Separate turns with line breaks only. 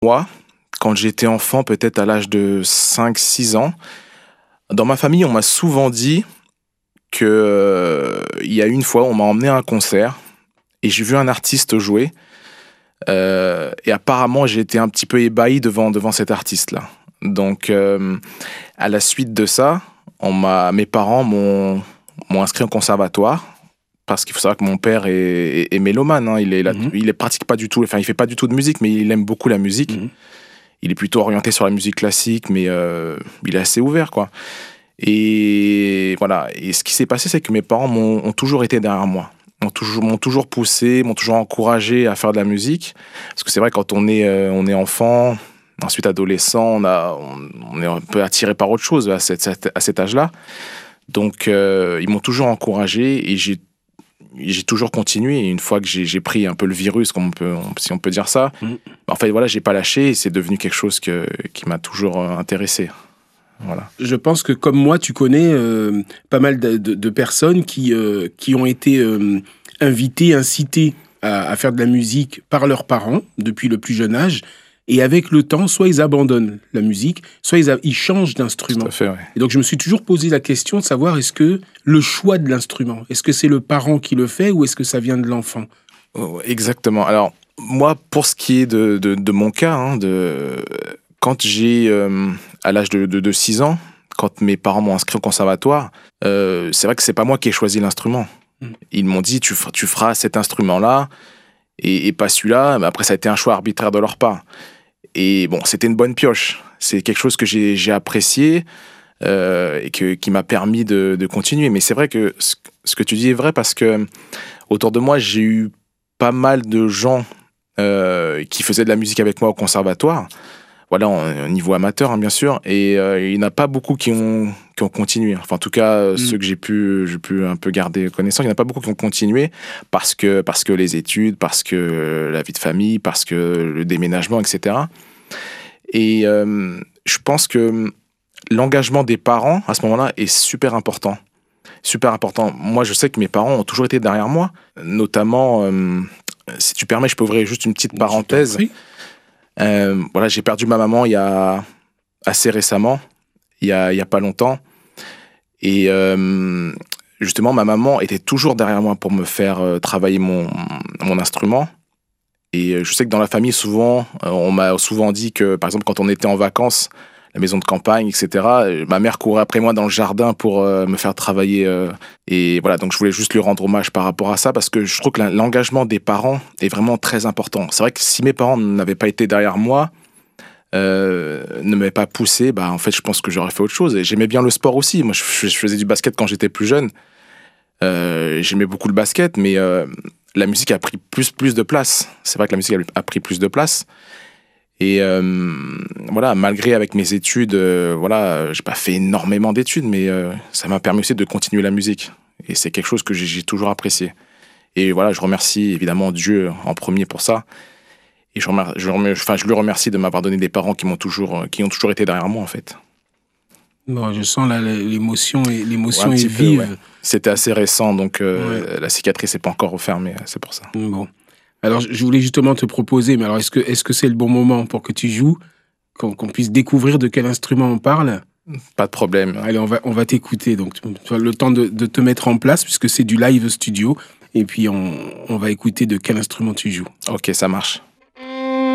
Moi, quand j'étais enfant, peut-être à l'âge de 5, 6 ans, dans ma famille, on m'a souvent dit que, il y a une fois, on m'a emmené à un concert et j'ai vu un artiste jouer. Et apparemment, j'ai été un petit peu ébahi devant cet artiste-là. Donc, à la suite de ça, mes parents m'ont inscrit au conservatoire. Parce qu'il faut savoir que mon père est mélomane, hein. Il pratique pas du tout, enfin, il fait pas du tout de musique, mais il aime beaucoup la musique. Il est plutôt orienté sur la musique classique, mais il est assez ouvert, quoi. Et voilà. Et ce qui s'est passé, c'est que mes parents ont toujours été derrière moi. M'ont toujours poussé, m'ont toujours encouragé à faire de la musique. Parce que c'est vrai, quand on est enfant, ensuite adolescent, on est un peu attiré par autre chose à cet âge-là. Donc, ils m'ont toujours encouragé et j'ai toujours continué. Et une fois que j'ai pris un peu le virus, si on peut dire ça, en fait, voilà, j'ai pas lâché et c'est devenu quelque chose qui m'a toujours intéressé. Voilà.
Je pense que comme moi, tu connais pas mal de personnes qui ont été invitées, incitées à faire de la musique par leurs parents depuis le plus jeune âge. Et avec le temps, soit ils abandonnent la musique, soit ils changent d'instrument.
Tout à fait, ouais.
Et donc, je me suis toujours posé la question de savoir, est-ce que le choix de l'instrument, est-ce que c'est le parent qui le fait ou est-ce que ça vient de l'enfant ?
Exactement. Alors, moi, pour ce qui est de mon cas, hein, quand j'ai, à l'âge de 6 ans, quand mes parents m'ont inscrit au conservatoire, c'est vrai que c'est pas moi qui ai choisi l'instrument. Ils m'ont dit, tu feras cet instrument-là et pas celui-là. Mais après, ça a été un choix arbitraire de leur part. Et bon, c'était une bonne pioche. C'est quelque chose que j'ai apprécié et qui m'a permis de continuer. Mais c'est vrai que ce que tu dis est vrai parce que autour de moi, j'ai eu pas mal de gens qui faisaient de la musique avec moi au conservatoire. Voilà, au niveau amateur, hein, bien sûr. Et il n'y en a pas beaucoup qui ont continué. Enfin, en tout cas, ceux que j'ai pu un peu garder connaissance, il n'y en a pas beaucoup qui ont continué parce que les études, parce que la vie de famille, parce que le déménagement, etc. Et je pense que l'engagement des parents, à ce moment-là, est super important. Super important. Moi, je sais que mes parents ont toujours été derrière moi. Notamment, si tu permets, je peux ouvrir juste une petite parenthèse. Voilà, j'ai perdu ma maman il y a assez récemment, il y a pas longtemps. Et justement, ma maman était toujours derrière moi pour me faire travailler mon instrument. Et je sais que dans la famille, souvent, on m'a souvent dit que, par exemple, quand on était en vacances, la maison de campagne, etc., ma mère courait après moi dans le jardin pour me faire travailler. Et voilà, donc je voulais juste lui rendre hommage par rapport à ça, parce que je trouve que l'engagement des parents est vraiment très important. C'est vrai que si mes parents n'avaient pas été derrière moi, ne m'avaient pas poussé, en fait, je pense que j'aurais fait autre chose. Et j'aimais bien le sport aussi. Moi, je faisais du basket quand j'étais plus jeune. J'aimais beaucoup le basket, mais la musique a pris plus de place. C'est vrai que la musique a pris plus de place. Et voilà, malgré avec mes études, voilà, j'ai pas fait énormément d'études, mais ça m'a permis aussi de continuer la musique. Et c'est quelque chose que j'ai toujours apprécié. Et voilà, je remercie évidemment Dieu en premier pour ça. Et je le remercie de m'avoir donné des parents qui ont toujours été derrière moi, en fait.
Bon, je sens là, l'émotion est
peu,
vive.
Ouais. C'était assez récent, donc la cicatrice n'est pas encore refermée, c'est pour ça.
Bon. Alors, je voulais justement te proposer, mais alors est-ce que c'est le bon moment pour que tu joues, qu'on puisse découvrir de quel instrument on parle ?
Pas de problème.
Allez, on va t'écouter. Donc, tu as le temps de te mettre en place, puisque c'est du live studio. Et puis, on va écouter de quel instrument tu joues.
Ok, ça marche.